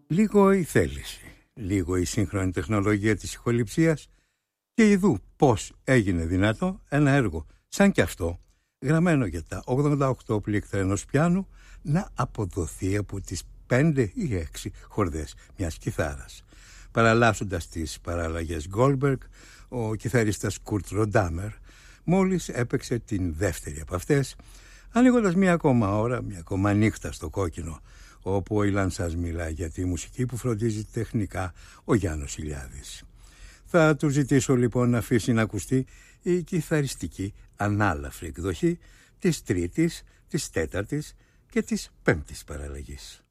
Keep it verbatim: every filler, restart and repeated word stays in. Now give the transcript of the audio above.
Λίγο η θέληση, λίγο η σύγχρονη τεχνολογία της ηχοληψίας και ειδού πώς έγινε δυνατό ένα έργο σαν κι αυτό, γραμμένο για τα ογδόντα οκτώ πλήκτρα ενός πιάνου, να αποδοθεί από τις πέντε ή έξι χορδές μιας κιθάρας. Παραλλάσσοντας τις παραλλαγές Goldberg, ο κιθαρίστας Κουρτ Ροντάμερ μόλις έπαιξε την δεύτερη από αυτές, ανοίγοντας μια ακόμα ώρα, μια ακόμα νύχτα στο κόκκινο, όπου ο Ιλάν σας μιλάει για τη μουσική που φροντίζει τεχνικά ο Γιάννος Ηλιάδης. Θα του ζητήσω λοιπόν να αφήσει να ακουστεί η κιθαριστική ανάλαφρη εκδοχή της τρίτης, της τέταρτης και της πέμπτης παραλλαγής.